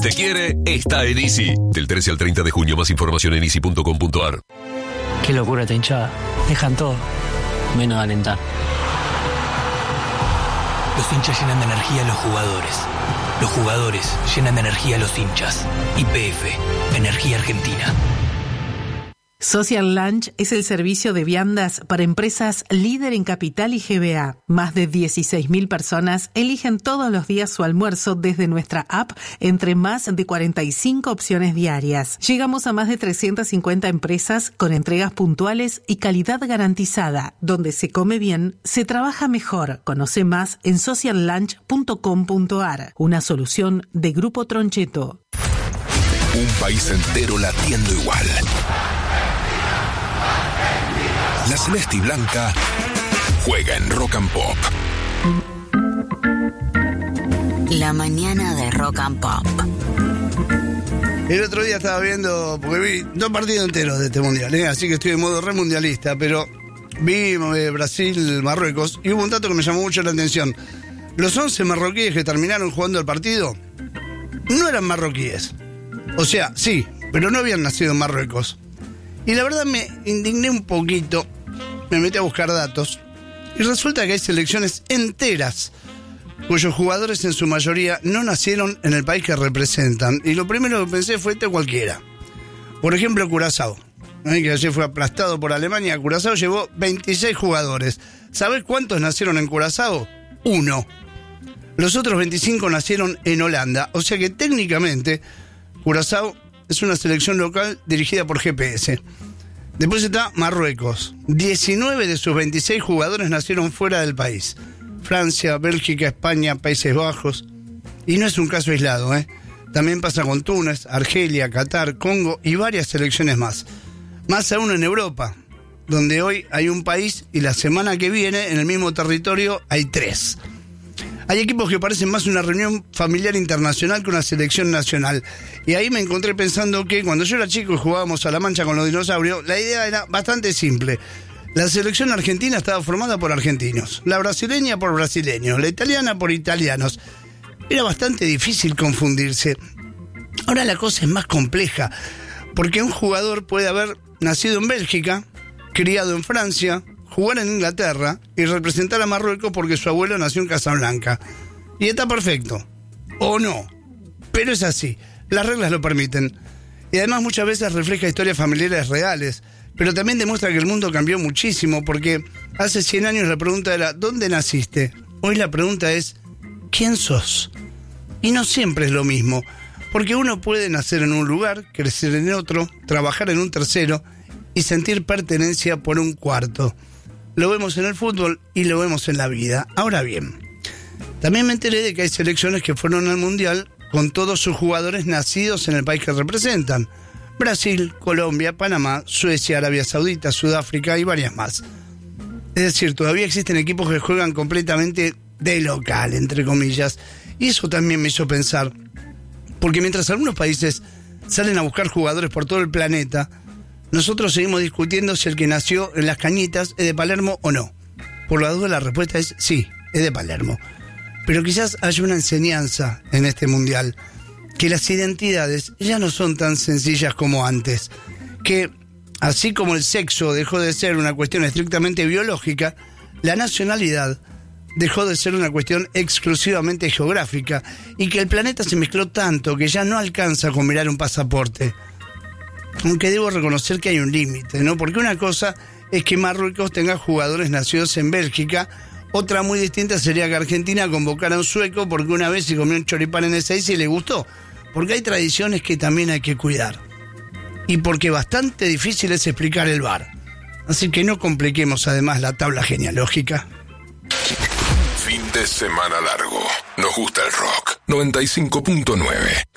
Quien te quiere está en Easy. Del 13 al 30 de junio, más información en easy.com.ar. Qué locura esta hinchada. Dejan todo, menos alentar. Los hinchas llenan de energía a los jugadores. Los jugadores llenan de energía a los hinchas. YPF, Energía Argentina. Social Lunch es el servicio de viandas para empresas líder en Capital y GBA. Más de 16.000 personas eligen todos los días su almuerzo desde nuestra app entre más de 45 opciones diarias. Llegamos a más de 350 empresas con entregas puntuales y calidad garantizada. Donde se come bien, se trabaja mejor. Conoce más en sociallunch.com.ar. Una solución de Grupo Troncheto. Un país entero latiendo igual. La Celeste y Blanca juega en Rock and Pop. La mañana de Rock and Pop. El otro día estaba viendo, porque vi 2 partidos enteros de este mundial, así que estoy en modo re mundialista, pero vi Brasil-Marruecos y hubo un dato que me llamó mucho la atención. Los 11 marroquíes que terminaron jugando el partido no eran marroquíes. O sea, sí, pero no habían nacido en Marruecos. Y la verdad me indigné un poquito, me metí a buscar datos, y resulta que hay selecciones enteras cuyos jugadores en su mayoría no nacieron en el país que representan. Y lo primero que pensé fue cualquiera. Por ejemplo, Curazao, que ayer fue aplastado por Alemania. Curazao llevó 26 jugadores. ¿Sabés cuántos nacieron en Curazao? 1. Los otros 25 nacieron en Holanda. O sea que técnicamente Curazao es una selección local dirigida por GPS. Después está Marruecos. 19 de sus 26 jugadores nacieron fuera del país. Francia, Bélgica, España, Países Bajos. Y no es un caso aislado, También pasa con Túnez, Argelia, Qatar, Congo y varias selecciones más. Más aún en Europa, donde hoy hay un país y la semana que viene en el mismo territorio hay 3. Hay equipos que parecen más una reunión familiar internacional que una selección nacional. Y ahí me encontré pensando que cuando yo era chico y jugábamos a la mancha con los dinosaurios, la idea era bastante simple. La selección argentina estaba formada por argentinos, la brasileña por brasileños, la italiana por italianos. Era bastante difícil confundirse. Ahora la cosa es más compleja, porque un jugador puede haber nacido en Bélgica, criado en Francia, jugar en Inglaterra y representar a Marruecos porque su abuelo nació en Casablanca. Y está perfecto. O no. Pero es así. Las reglas lo permiten. Y además muchas veces refleja historias familiares reales. Pero también demuestra que el mundo cambió muchísimo, porque hace 100 años la pregunta era ¿dónde naciste? Hoy la pregunta es ¿quién sos? Y no siempre es lo mismo. Porque uno puede nacer en un lugar, crecer en otro, trabajar en un tercero y sentir pertenencia por un cuarto. Lo vemos en el fútbol y lo vemos en la vida. Ahora bien, también me enteré de que hay selecciones que fueron al Mundial con todos sus jugadores nacidos en el país que representan. Brasil, Colombia, Panamá, Suecia, Arabia Saudita, Sudáfrica y varias más. Es decir, todavía existen equipos que juegan completamente de local, entre comillas. Y eso también me hizo pensar, porque mientras algunos países salen a buscar jugadores por todo el planeta, nosotros seguimos discutiendo si el que nació en Las Cañitas es de Palermo o no. Por la duda la respuesta es sí, es de Palermo. Pero quizás haya una enseñanza en este mundial, que las identidades ya no son tan sencillas como antes. Que así como el sexo dejó de ser una cuestión estrictamente biológica, la nacionalidad dejó de ser una cuestión exclusivamente geográfica, y que el planeta se mezcló tanto que ya no alcanza con mirar un pasaporte. Aunque debo reconocer que hay un límite, ¿no? Porque una cosa es que Marruecos tenga jugadores nacidos en Bélgica, otra muy distinta sería que Argentina convocara a un sueco porque una vez se comió un choripán en Ezeiza y le gustó. Porque hay tradiciones que también hay que cuidar. Y porque bastante difícil es explicar el VAR. Así que no compliquemos además la tabla genealógica. Fin de semana largo. Nos gusta el rock. 95.9.